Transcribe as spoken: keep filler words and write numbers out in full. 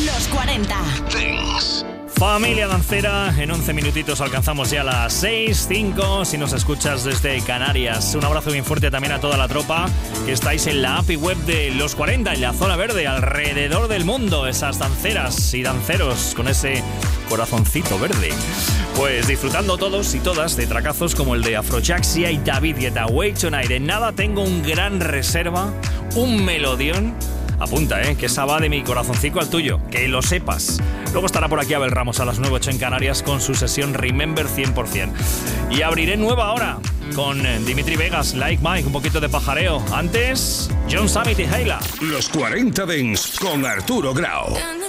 Los cuarenta. Dance. Familia dancera, en once minutitos alcanzamos ya las seis, cinco, si nos escuchas desde Canarias. Un abrazo bien fuerte también a toda la tropa que estáis en la app y web de Los cuarenta, en la zona verde, alrededor del mundo. Esas danceras y danceros con ese corazoncito verde. Pues disfrutando todos y todas de tracazos como el de Afrojaxia y David Guetta. Wake Tonight. En nada tengo un gran reserva, un melodión. Apunta, ¿eh? Que esa va de mi corazoncito al tuyo, que lo sepas. Luego estará por aquí Abel Ramos a las nueve ocho en Canarias con su sesión Remember cien por ciento. Y abriré nueva hora con Dimitri Vegas, Like Mike, un poquito de pajareo. Antes, John Summit y Hayla. Los cuarenta Dance con Arturo Grau.